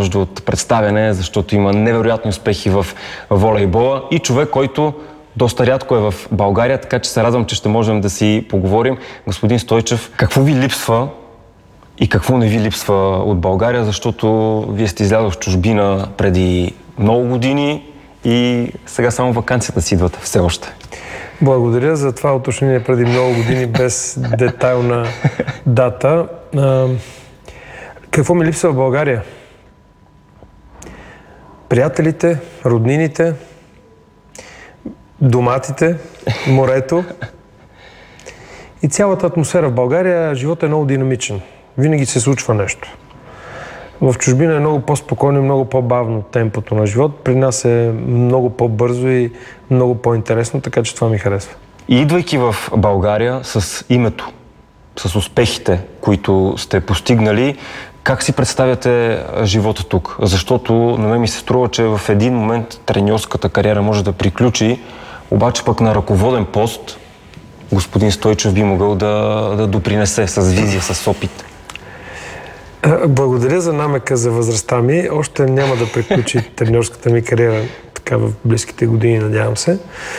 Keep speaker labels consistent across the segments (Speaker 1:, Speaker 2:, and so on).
Speaker 1: нужда от представяне, защото има невероятни успехи в волейбола и човек, който доста рядко е в България, така че се радвам, че ще можем да си поговорим. Господин Стойчев, какво ви липсва и какво не ви липсва от България, защото вие сте излязли в чужбина преди много години и сега само ваканцията си идвате все още.
Speaker 2: Благодаря за това уточнение преди много години без детайлна дата. Какво ми липсва в България? Приятелите, роднините, доматите, морето и цялата атмосфера в България. Животът е много динамичен. Винаги се случва нещо. В чужбина е много по-спокойно и много по-бавно темпото на живот. При нас е много по-бързо и много по-интересно, така че това ми харесва.
Speaker 1: И идвайки в България с името, с успехите, които сте постигнали, как си представяте живота тук? Защото на мен ми се струва, че в един момент треньорската кариера може да приключи, обаче пък на ръководен пост господин Стойчев би могъл да допринесе с визия, с опит.
Speaker 2: Благодаря за намека за възрастта ми. Още няма да приключи треньорската ми кариера така в близките години, надявам се.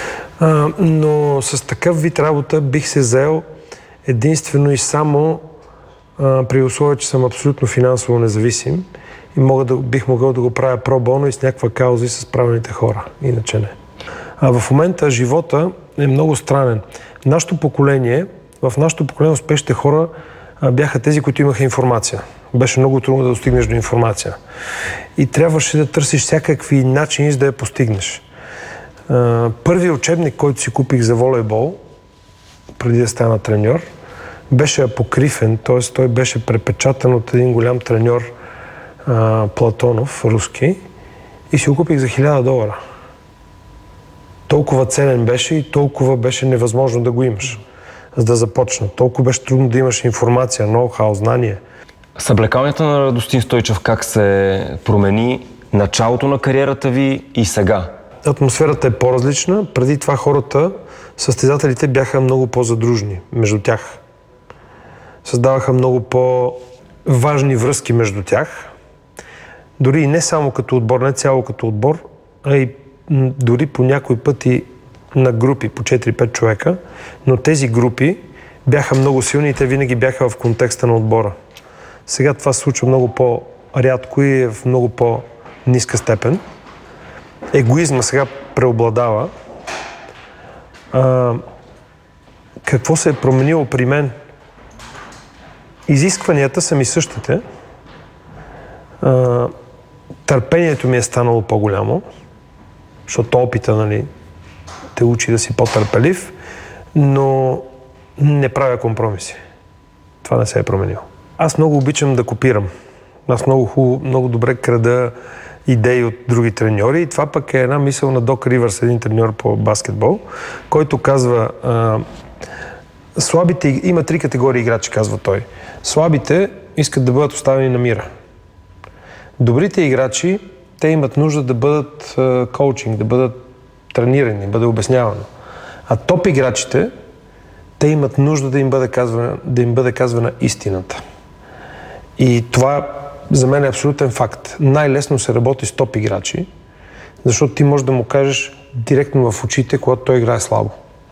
Speaker 2: Но с такъв вид работа бих се заел единствено и само при условие, че съм абсолютно финансово независим и бих могъл да го правя про-боно и с някаква кауза и с правилните хора. Иначе не. В момента живота е много странен. В нашето поколение успешните хора бяха тези, които имаха информация. Беше много трудно да достигнеш до информация. И трябваше да търсиш всякакви начини, за да я постигнеш. Първият учебник, който си купих за волейбол, преди да стана треньор, беше апокрифен, т.е. той беше препечатан от един голям треньор Платонов, руски, и си го купих за $1000. Толкова ценен беше и толкова беше невъзможно да го имаш, за да започна. Толкова беше трудно да имаш информация, ноу-хау, знание.
Speaker 1: Съблекалнята на Радостин Стойчев как се промени началото на кариерата ви и сега?
Speaker 2: Атмосферата е по-различна. Преди това хората, състезателите бяха много по-задружни между тях. Създаваха много по-важни връзки между тях. Дори и не само като отбор, не цяло като отбор, а и дори по някои пъти на групи, по 4-5 човека, но тези групи бяха много силни и те винаги бяха в контекста на отбора. Сега това се случва много по-рядко и в много по-ниска степен. Егоизма сега преобладава. Какво се е променило при мен? Изискванията са ми същите. Търпението ми е станало по-голямо, защото опита, те учи да си по-търпелив, но не правя компромиси. Това не се е променило. Аз много обичам да копирам. Аз много добре крада идеи от други треньори и това пък е една мисъл на Док Ривърс, един треньор по баскетбол, който казва слабите, има 3 категории играчи, казва той. Слабите искат да бъдат оставени на мира. Добрите играчи, те имат нужда да бъдат коучинг, да бъдат тренирани, да бъде обяснявано. А топ играчите, те имат нужда да им бъде казвана истината. И това за мен е абсолютен факт. Най-лесно се работи с топ играчи, защото ти можеш да му кажеш директно в очите, когато той играе слабо.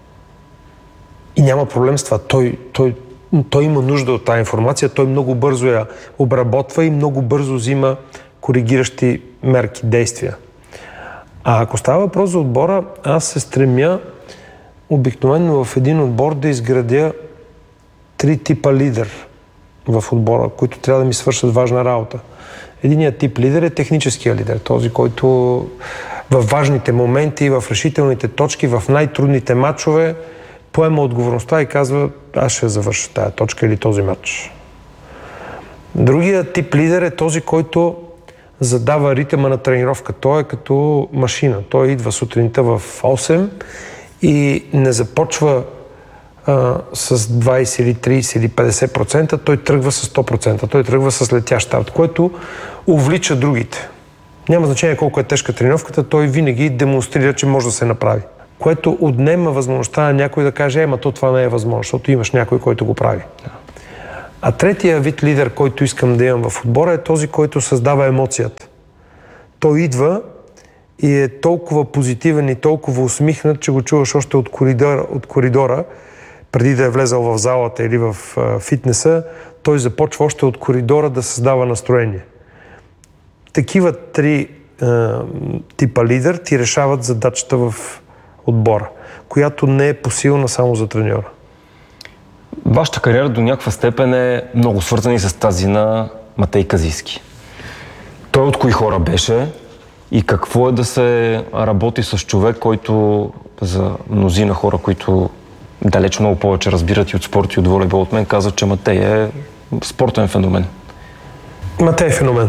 Speaker 2: И няма проблем с това. Той има нужда от тази информация, той много бързо я обработва и много бързо взима коригиращи мерки, действия. А ако става въпрос за отбора, аз се стремя обикновено в един отбор да изградя 3 типа лидер в отбора, които трябва да ми свършат важна работа. Единият тип лидер е техническия лидер, този, който във важните моменти, в решителните точки, в най-трудните матчове поема отговорността и казва: аз ще завърша тая точка или този матч. Другият тип лидер е този, който задава ритъма на тренировка. Той е като машина. Той идва сутринта в 8 и не започва с 20 или 30 или 50%, той тръгва с 100%. Той тръгва с летящ старт, което увлича другите. Няма значение колко е тежка тренировката, той винаги демонстрира, че може да се направи. Което отнема възможността на някой да каже: ама то това не е възможно, защото имаш някой, който го прави. А третия вид лидер, който искам да имам в отбора, е този, който създава емоцията. Той идва и е толкова позитивен и толкова усмихнат, че го чуваш още от коридора, преди да е влезал в залата или в фитнеса, той започва още от коридора да създава настроение. Такива три типа лидер ти решават задачата в отбора, която не е посилна само за треньора.
Speaker 1: Вашата кариера до някаква степен е много свързана и с тази на Матей Казийски. Той от кои хора беше и какво е да се работи с човек, който за мнозина хора, които далеч много повече разбират и от спорт и от волейбол от мен, казват, че Матей е спортен феномен.
Speaker 2: Матей е феномен.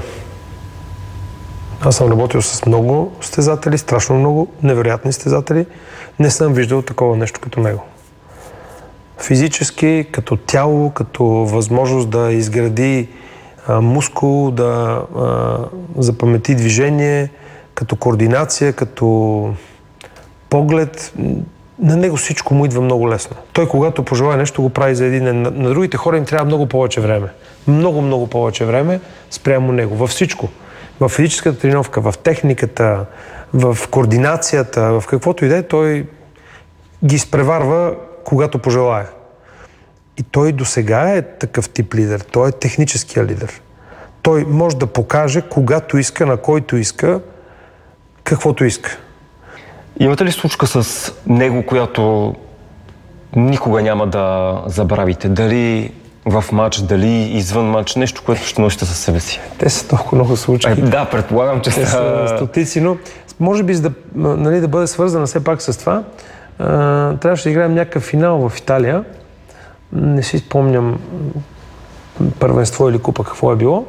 Speaker 2: Аз съм работил с много състезатели, страшно много, невероятни състезатели. Не съм виждал такова нещо като него. Физически, като тяло, като възможност да изгради мускул, да запамети движение, като координация, като поглед. На него всичко му идва много лесно. Той, когато пожелае нещо, го прави за един ден. На другите хора им трябва много повече време. Много повече време спрямо него. Във всичко. В физическата тренировка, в техниката, в координацията, в каквото и да е, той ги изпреварва, когато пожелае. И той досега е такъв тип лидер. Той е техническия лидер. Той може да покаже, когато иска, на който иска, каквото иска.
Speaker 1: Имате ли случка с него, която никога няма да забравите? Дали в матч, дали извън матч, нещо, което ще носите със себе си?
Speaker 2: Те са толкова много случаи.
Speaker 1: Да, предполагам, че
Speaker 2: са стотици, но може би да бъде свързана все пак с това. Трябваше да играем някакъв финал в Италия. Не си спомням първенство или купа какво е било.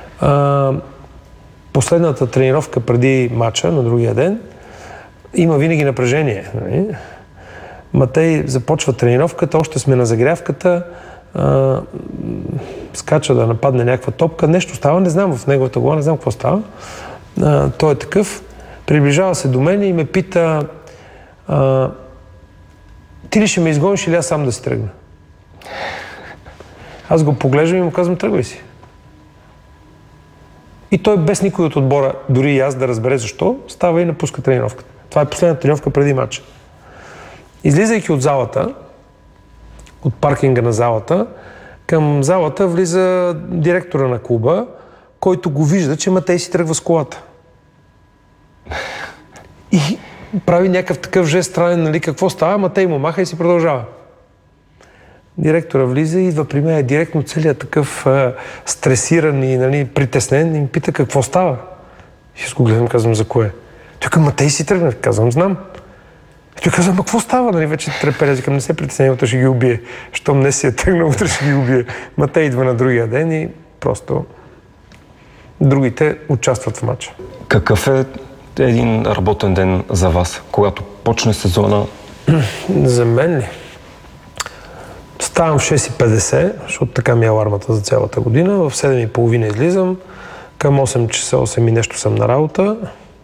Speaker 2: Последната тренировка преди матча на другия ден има винаги напрежение. Матей започва тренировката, още сме на загрявката, скача да нападне някаква топка, нещо става, не знам в неговата глава, не знам какво става. Той е такъв, приближава се до мен и ме пита: ти ли ще ме изгониш или аз сам да си тръгна? Аз го поглеждам и му казвам: тръгвай си. И той без никой от отбора, дори и аз да разбере защо, става и напуска тренировката. Това е последната тренировка преди матча. Излизайки от залата, от паркинга на залата, към залата влиза директора на клуба, който го вижда, че Матей си тръгва с колата. И прави някакъв такъв жест странен, нали, какво става, Матей му маха и си продължава. Директора влиза и идва при мен директно целият такъв стресиран и, нали, притеснен и ми пита какво става. И аз го гледам, казвам: за кое? Той казва: Матей си тръгна. Казвам: знам. И той казва: какво става? Нали, вече треперя, викам: не се притесняй, утре ще ги убие. Щом днес си е тръгнал, утре ще ги убие. Матей идва на другия ден и просто другите участват в матча.
Speaker 1: Какъв е един работен ден за вас, когато почне сезона?
Speaker 2: За мен ли? Ставам в 6:50, защото така ми е алармата за цялата година. В 7:30 излизам. Към 8 часа, 8 и нещо съм на работа.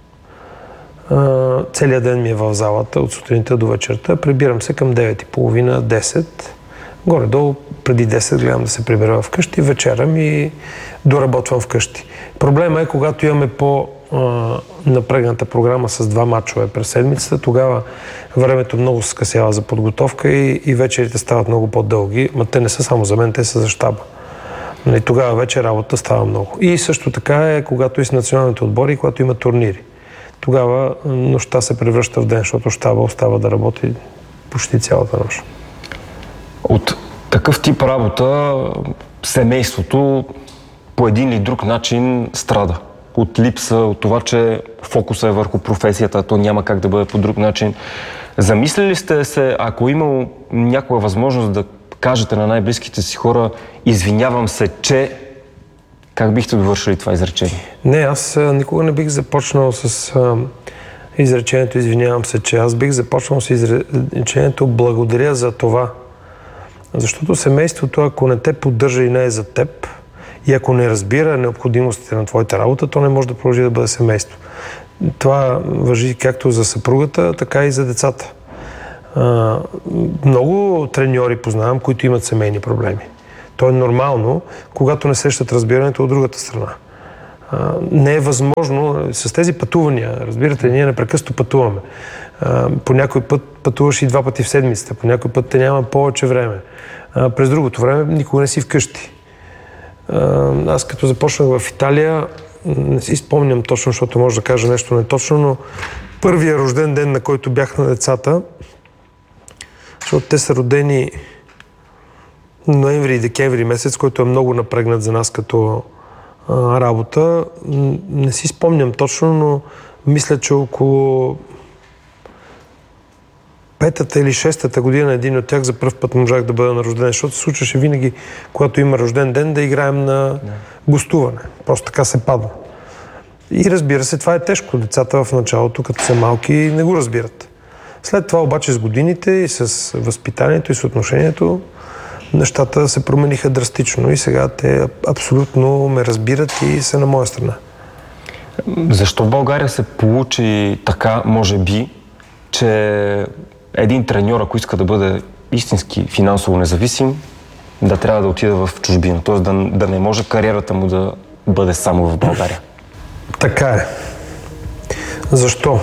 Speaker 2: Целият ден ми е в залата, от сутринта до вечерта. Прибирам се към 9:30, 10. Горе-долу преди 10 гледам да се прибера вкъщи, вечерям и доработвам вкъщи. Проблема е, когато имаме напрегната програма с 2 мачове през седмицата, тогава времето много се скъсява за подготовка и вечерите стават много по-дълги. Ма те не са само за мен, те са за щаба. Нали, тогава вече работа става много. И също така е, когато и с националните отбори, когато има турнири. Тогава нощта се превръща в ден, защото щаба остава да работи почти цялата нощ.
Speaker 1: От такъв тип работа семейството по един или друг начин страда. От липса, от това, че фокуса е върху професията, то няма как да бъде по друг начин. Замислили сте се, ако имало някаква възможност да кажете на най-близките си хора: извинявам се, че... Как бихте довършили това изречение?
Speaker 2: Не, аз никога не бих започнал с изречението извинявам се, че. Аз бих започнал с изречението благодаря за това. Защото семейството, ако не те поддържа и не е за теб, и ако не разбира необходимостите на твоята работа, то не може да продължи да бъде семейство. Това важи както за съпругата, така и за децата. Много треньори познавам, които имат семейни проблеми. То е нормално, когато не срещат разбирането от другата страна. Не е възможно с тези пътувания, разбирате, ние непрекъснато пътуваме. По някой път пътуваш и 2 пъти в седмицата, по някой път те няма повече време. През другото време никога не си вкъщи. Аз като започнах в Италия, не си спомням точно, защото може да кажа нещо неточно, но първия рожден ден, на който бях на децата, защото те са родени ноември и декември месец, който е много напрегнат за нас като работа. Не си спомням точно, но мисля, че около 5-та или 6-та година един от тях за пръв път можах да бъда на рожден, защото се случваше винаги, когато има рожден ден, да играем на гостуване. Просто така се падва. И разбира се, това е тежко. Децата в началото, като са малки, не го разбират. След това обаче с годините и с възпитанието и с отношението, нещата се промениха драстично и сега те абсолютно ме разбират и са на моя страна.
Speaker 1: Защо в България се получи така, може би, че един треньор, ако иска да бъде истински финансово независим, да трябва да отиде в чужбина, т.е. да не може кариерата му да бъде само в България?
Speaker 2: Така е. Защо?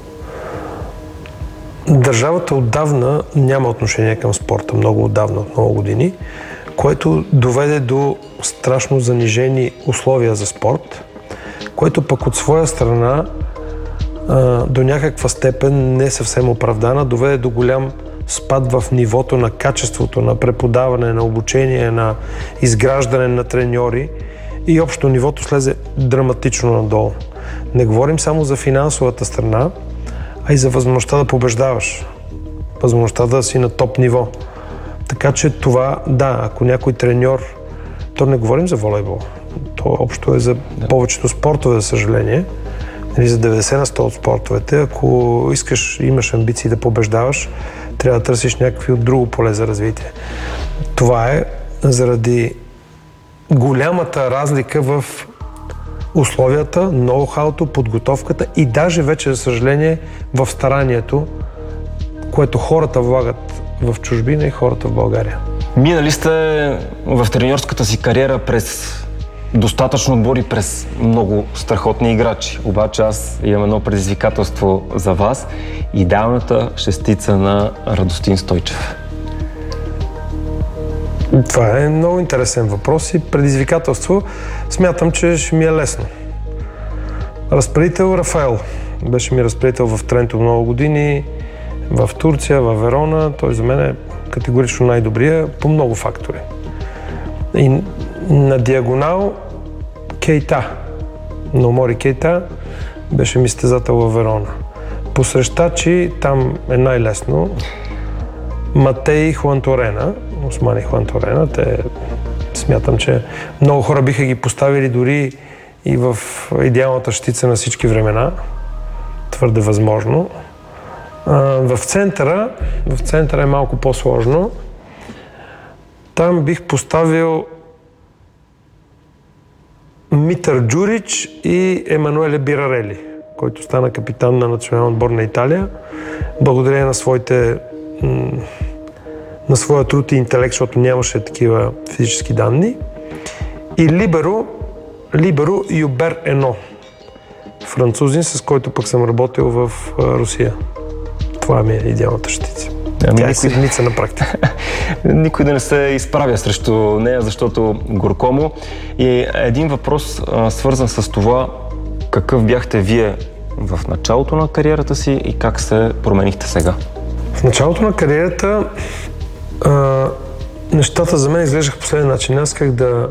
Speaker 2: Държавата отдавна няма отношение към спорта, много отдавна, от много години, което доведе до страшно занижени условия за спорт, което пък от своя страна до някаква степен не съвсем оправдана, доведе до голям спад в нивото на качеството на преподаване, на обучение, на изграждане на треньори и общо нивото слезе драматично надолу. Не говорим само за финансовата страна, а и за възможността да побеждаваш, възможността да си на топ ниво. Така че това, да, ако някой треньор, то не говорим за волейбол, то общо е за повечето спортове, за съжаление, или за 90 на 100 от спортовете. Ако искаш, имаш амбиции да побеждаваш, трябва да търсиш някакви от друго поле за развитие. Това е заради голямата разлика в условията, ноу-хауто, подготовката и даже вече, за съжаление, в старанието, което хората влагат в чужбина и хората в България.
Speaker 1: Минали сте в треньорската си кариера през достатъчно отбори, през много страхотни играчи. Обаче аз имам едно предизвикателство за вас. Идеалната шестица на Радостин Стойчев.
Speaker 2: Това е много интересен въпрос и предизвикателство. Смятам, че ще ми е лесно. Разпределител Рафаел. Беше ми разпределител в Тренто много години, в Турция, в Верона. Той за мен е категорично най-добрия по много фактори. И на диагонал Кейта. Номори Кейта беше ми състезател във Верона. По срещачи там е най-лесно. Матей Хуанторена, Османи Хуанторена, смятам, че много хора биха ги поставили дори и в идеалната щица на всички времена. Твърде възможно. В центъра е малко по-сложно. Там бих поставил Митър Джурич и Емануеле Бирарели, който стана капитан на националния отбор на Италия. Благодарение на своя труд и интелект, защото нямаше такива физически данни. И Либеро Юбер Ено, французин, с който пък съм работил в Русия. Това ми е идеалната щица. Тя е седмица на практика.
Speaker 1: Никой да не се изправя срещу нея, защото горкому. И един въпрос, свързан с това, какъв бяхте вие в началото на кариерата си и как се променихте сега?
Speaker 2: В началото на кариерата нещата за мен изглеждаха последния начин. Аз как да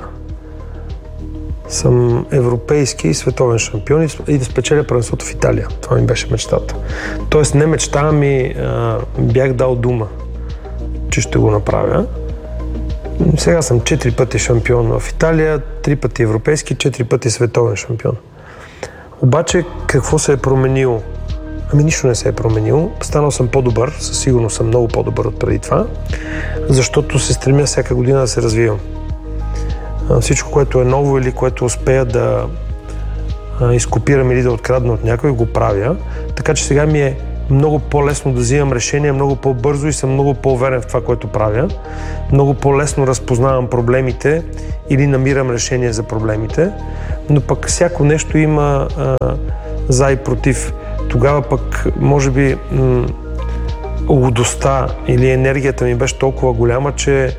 Speaker 2: съм европейски и световен шампион и да спечеля първенството в Италия. Това ми беше мечтата. Тоест не мечта, ами бях дал дума, че ще го направя. Сега съм 4 пъти шампион в Италия, 3 пъти европейски, 4 пъти световен шампион. Обаче какво се е променило? Ами нищо не се е променило. Станал съм по-добър, със сигурност съм много по-добър от преди това, защото се стремя всяка година да се развивам. Всичко, което е ново или което успея да изкопирам или да открадна от някой, го правя. Така че сега ми е много по-лесно да взимам решения, много по-бързо и съм много по-уверен в това, което правя. Много по-лесно разпознавам проблемите или намирам решение за проблемите, но пък всяко нещо има за и против. Тогава пък, може би, лудостта или енергията ми беше толкова голяма, че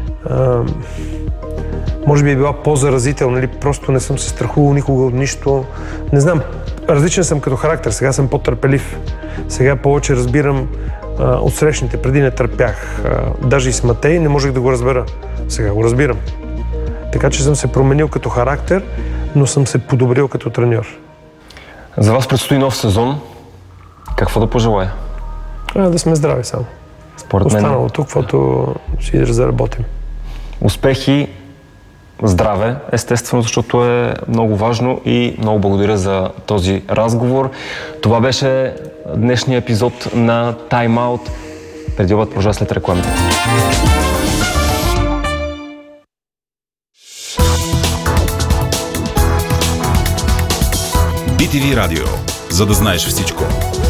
Speaker 2: може би е била по-заразителна, или просто не съм се страхувал никога от нищо. Не знам, различен съм като характер, сега съм по-търпелив. Сега повече разбирам от срещните, преди не търпях. Даже и с Матей не можех да го разбера. Сега го разбирам. Така че съм се променил като характер, но съм се подобрил като треньор.
Speaker 1: За вас предстои нов сезон. Какво да пожелая?
Speaker 2: Да сме здрави само.
Speaker 1: Според мен.
Speaker 2: Останалото, каквото си да заработим.
Speaker 1: Успехи, здраве, естествено, защото е много важно и много благодаря за този разговор. Това беше днешния епизод на Time Out. Преди обед продължава след рекламите.
Speaker 3: BTV Радио, за да знаеш всичко.